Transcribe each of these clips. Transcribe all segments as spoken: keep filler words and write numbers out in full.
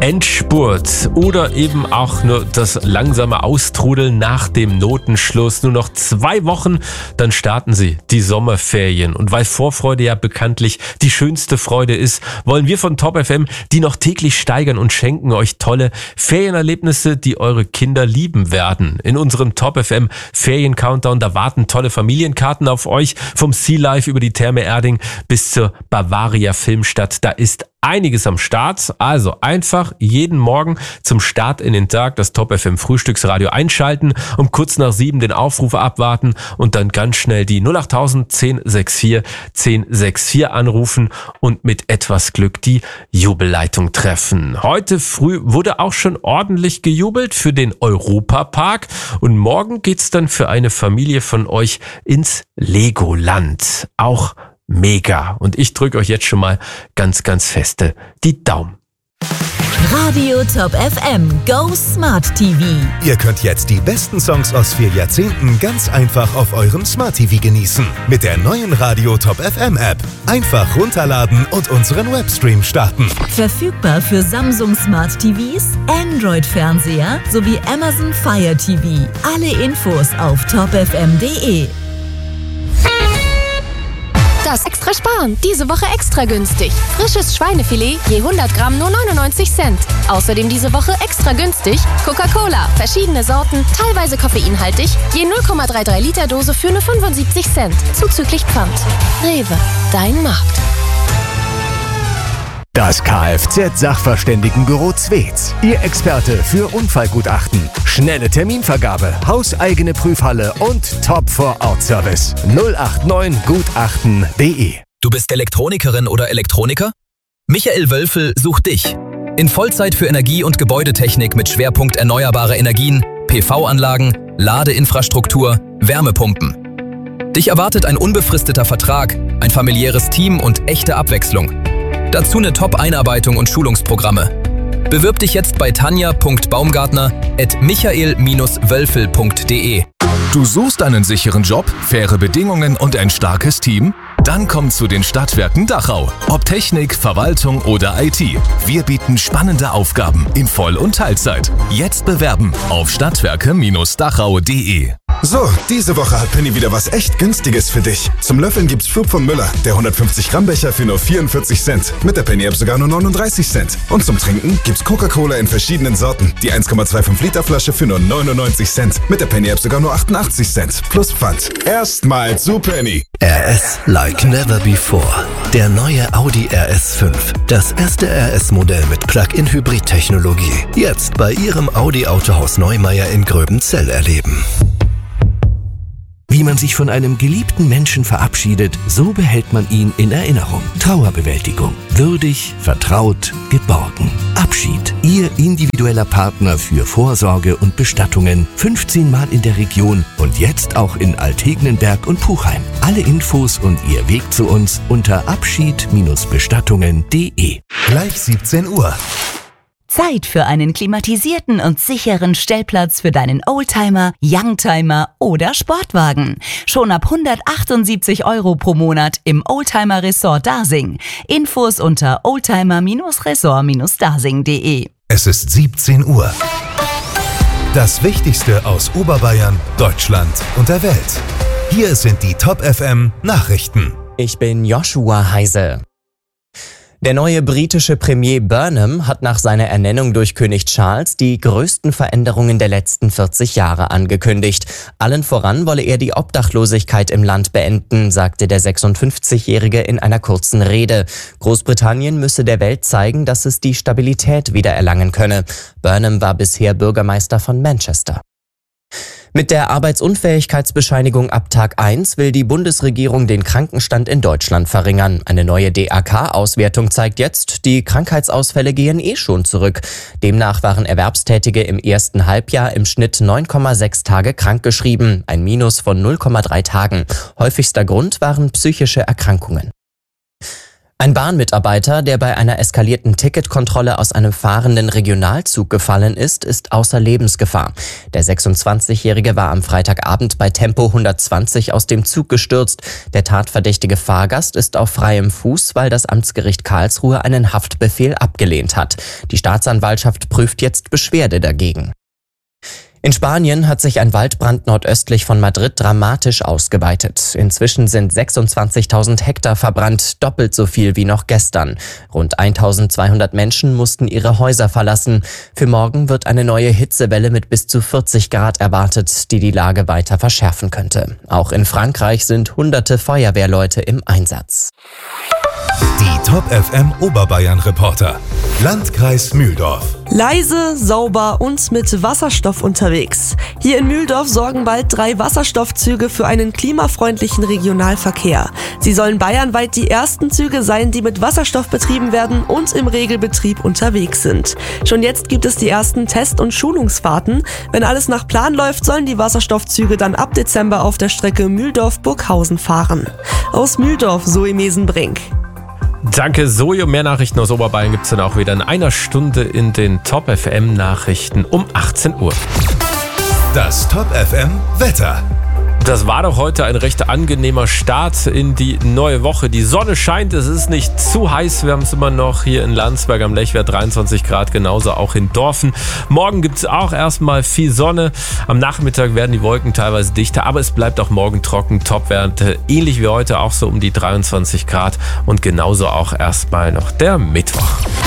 Endspurt oder eben auch nur das langsame Austrudeln nach dem Notenschluss. Nur noch zwei Wochen, dann starten sie, die Sommerferien. Und weil Vorfreude ja bekanntlich die schönste Freude ist, wollen wir von Top F M die noch täglich steigern und schenken euch tolle Ferienerlebnisse, die eure Kinder lieben werden. In unserem Top F M Ferien-Countdown, da warten tolle Familienkarten auf euch, vom Sea Life über die Therme Erding bis zur Bavaria Filmstadt. Da ist einiges am Start, also einfach jeden Morgen zum Start in den Tag das Top F M Frühstücksradio einschalten, um kurz nach sieben den Aufruf abwarten und dann ganz schnell die null acht tausend zehn sechs vier zehn sechs vier anrufen und mit etwas Glück die Jubelleitung treffen. Heute früh wurde auch schon ordentlich gejubelt für den Europapark und morgen geht's dann für eine Familie von euch ins Legoland. Auch mega. Und ich drücke euch jetzt schon mal ganz, ganz feste die Daumen. Radio Top F M Go Smart T V. Ihr könnt jetzt die besten Songs aus vier Jahrzehnten ganz einfach auf eurem Smart T V genießen. Mit der neuen Radio Top F M App. Einfach runterladen und unseren Webstream starten. Verfügbar für Samsung Smart T Vs, Android-Fernseher sowie Amazon Fire T V. Alle Infos auf top f m punkt d e. Das extra sparen. Diese Woche extra günstig. Frisches Schweinefilet je hundert Gramm nur neunundneunzig Cent. Außerdem diese Woche extra günstig Coca-Cola. Verschiedene Sorten, teilweise koffeinhaltig. Je null Komma dreiunddreißig Liter Dose für nur fünfundsiebzig Cent. Zuzüglich Pfand. Rewe. Dein Markt. Das Kfz-Sachverständigenbüro Zwetz. Ihr Experte für Unfallgutachten. Schnelle Terminvergabe, hauseigene Prüfhalle und Top-Vor-Ort-Service. null acht neun gutachten punkt d e. Du bist Elektronikerin oder Elektroniker? Michael Wölfel sucht dich. In Vollzeit für Energie- und Gebäudetechnik mit Schwerpunkt erneuerbare Energien, P V-Anlagen, Ladeinfrastruktur, Wärmepumpen. Dich erwartet ein unbefristeter Vertrag, ein familiäres Team und echte Abwechslung. Dazu eine Top-Einarbeitung und Schulungsprogramme. Bewirb dich jetzt bei tanja punkt baumgartner at michael wölfel punkt d e. Du suchst einen sicheren Job, faire Bedingungen und ein starkes Team? Dann komm zu den Stadtwerken Dachau. Ob Technik, Verwaltung oder I T. Wir bieten spannende Aufgaben in Voll- und Teilzeit. Jetzt bewerben auf stadtwerke dachau punkt d e. So, diese Woche hat Penny wieder was echt Günstiges für dich. Zum Löffeln gibt's Schub von Müller, der hundertfünfzig Gramm Becher für nur vierundvierzig Cent. Mit der Penny App sogar nur neununddreißig Cent. Und zum Trinken gibt's Coca-Cola in verschiedenen Sorten. Die eins Komma fünfundzwanzig Liter Flasche für nur neunundneunzig Cent. Mit der Penny App sogar nur achtundachtzig Cent. Plus Pfand. Erstmal zu Penny. R S like never before. Der neue Audi R S fünf. Das erste R S-Modell mit Plug-in-Hybrid-Technologie. Jetzt bei Ihrem Audi-Autohaus Neumeier in Gröbenzell erleben. Wie man sich von einem geliebten Menschen verabschiedet, so behält man ihn in Erinnerung. Trauerbewältigung. Würdig, vertraut, geborgen. Abschied. Ihr individueller Partner für Vorsorge und Bestattungen. fünfzehn Mal in der Region und jetzt auch in Altegnenberg und Puchheim. Alle Infos und Ihr Weg zu uns unter abschied bestattungen punkt d e. Gleich siebzehn Uhr. Zeit für einen klimatisierten und sicheren Stellplatz für deinen Oldtimer, Youngtimer oder Sportwagen. Schon ab hundertachtundsiebzig Euro pro Monat im Oldtimer Resort Dasing. Infos unter oldtimer resort dasing punkt d e. Es ist siebzehn Uhr. Das Wichtigste aus Oberbayern, Deutschland und der Welt. Hier sind die Top F M Nachrichten. Ich bin Joshua Heise. Der neue britische Premier Burnham hat nach seiner Ernennung durch König Charles die größten Veränderungen der letzten vierzig Jahre angekündigt. Allen voran wolle er die Obdachlosigkeit im Land beenden, sagte der sechsundfünfzigjährige in einer kurzen Rede. Großbritannien müsse der Welt zeigen, dass es die Stabilität wiedererlangen könne. Burnham war bisher Bürgermeister von Manchester. Mit der Arbeitsunfähigkeitsbescheinigung ab Tag eins will die Bundesregierung den Krankenstand in Deutschland verringern. Eine neue D A K-Auswertung zeigt jetzt, die Krankheitsausfälle gehen eh schon zurück. Demnach waren Erwerbstätige im ersten Halbjahr im Schnitt neun Komma sechs Tage krankgeschrieben, ein Minus von null Komma drei Tagen. Häufigster Grund waren psychische Erkrankungen. Ein Bahnmitarbeiter, der bei einer eskalierten Ticketkontrolle aus einem fahrenden Regionalzug gefallen ist, ist außer Lebensgefahr. Der sechsundzwanzigjährige war am Freitagabend bei Tempo hundertzwanzig aus dem Zug gestürzt. Der tatverdächtige Fahrgast ist auf freiem Fuß, weil das Amtsgericht Karlsruhe einen Haftbefehl abgelehnt hat. Die Staatsanwaltschaft prüft jetzt Beschwerde dagegen. In Spanien hat sich ein Waldbrand nordöstlich von Madrid dramatisch ausgeweitet. Inzwischen sind sechsundzwanzigtausend Hektar verbrannt, doppelt so viel wie noch gestern. Rund eintausendzweihundert Menschen mussten ihre Häuser verlassen. Für morgen wird eine neue Hitzewelle mit bis zu vierzig Grad erwartet, die die Lage weiter verschärfen könnte. Auch in Frankreich sind hunderte Feuerwehrleute im Einsatz. Die Top F M Oberbayern Reporter. Landkreis Mühldorf. Leise, sauber und mit Wasserstoff unterwegs. Hier in Mühldorf sorgen bald drei Wasserstoffzüge für einen klimafreundlichen Regionalverkehr. Sie sollen bayernweit die ersten Züge sein, die mit Wasserstoff betrieben werden und im Regelbetrieb unterwegs sind. Schon jetzt gibt es die ersten Test- und Schulungsfahrten. Wenn alles nach Plan läuft, sollen die Wasserstoffzüge dann ab Dezember auf der Strecke Mühldorf-Burghausen fahren. Aus Mühldorf, Zoe Mesenbrink. Danke, Zoe. Mehr Nachrichten aus Oberbayern gibt es dann auch wieder in einer Stunde in den Top F M Nachrichten um achtzehn Uhr. Das Top F M Wetter. Das war doch heute ein recht angenehmer Start in die neue Woche. Die Sonne scheint, es ist nicht zu heiß. Wir haben es immer noch hier in Landsberg am Lechwert dreiundzwanzig Grad, genauso auch in Dorfen. Morgen gibt es auch erstmal viel Sonne. Am Nachmittag werden die Wolken teilweise dichter, aber es bleibt auch morgen trocken. Topwerte ähnlich wie heute, auch so um die dreiundzwanzig Grad und genauso auch erstmal noch der Mittwoch.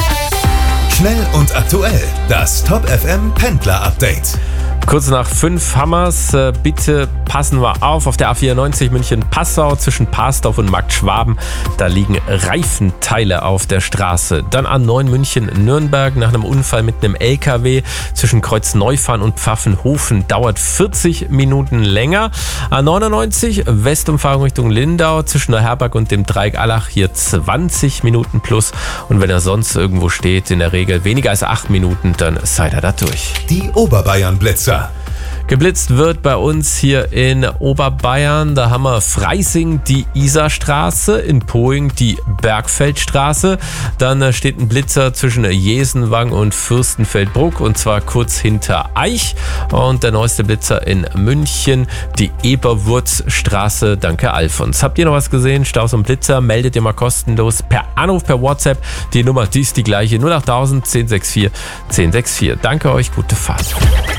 Schnell und aktuell, das Top F M Pendler Update. Kurz nach fünf Hammers, bitte passen wir auf. Auf der A vierundneunzig München-Passau zwischen Parsdorf und Marktschwaben, da liegen Reifenteile auf der Straße. Dann A neun München-Nürnberg nach einem Unfall mit einem L K W zwischen Kreuzneufahren und Pfaffenhofen dauert vierzig Minuten länger. A neunundneunzig Westumfahrung Richtung Lindau zwischen der Herberg und dem Dreieck Allach hier zwanzig Minuten plus. Und wenn er sonst irgendwo steht, in der Regel weniger als acht Minuten, dann seid ihr da durch. Die Oberbayern-Blitzer. Geblitzt wird bei uns hier in Oberbayern. Da haben wir Freising die Isarstraße, in Poing die Bergfeldstraße. Dann steht ein Blitzer zwischen Jesenwang und Fürstenfeldbruck und zwar kurz hinter Eich. Und der neueste Blitzer in München, die Eberwurzstraße. Danke, Alfons. Habt ihr noch was gesehen? Staus und Blitzer, meldet ihr mal kostenlos per Anruf, per WhatsApp. Die Nummer, die ist die gleiche, null achttausend, zehn sechs vier, zehn sechs vier. Danke euch, gute Fahrt.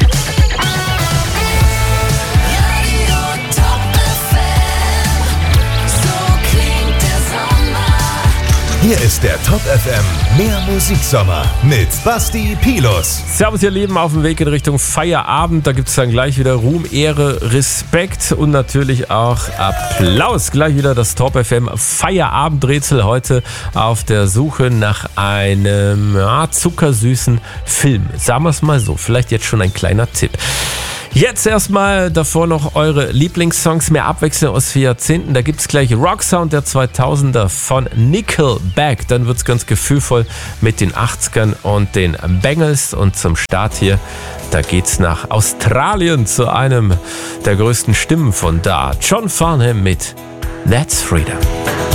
Hier ist der Top F M Mehr Musiksommer mit Basti Pilus. Servus ihr Lieben, auf dem Weg in Richtung Feierabend. Da gibt es dann gleich wieder Ruhm, Ehre, Respekt und natürlich auch Applaus. Gleich wieder das Top F M Feierabendrätsel, heute auf der Suche nach einem ja, zuckersüßen Film. Sagen wir es mal so, vielleicht jetzt schon ein kleiner Tipp. Jetzt erstmal davor noch eure Lieblingssongs, mehr Abwechslung aus vier Jahrzehnten. Da gibt es gleich Rocksound der zweitausender von Nickelback. Dann wird es ganz gefühlvoll mit den achtzigern und den Bangles. Und zum Start hier, da geht's nach Australien zu einem der größten Stimmen von da. John Farnham mit That's Freedom.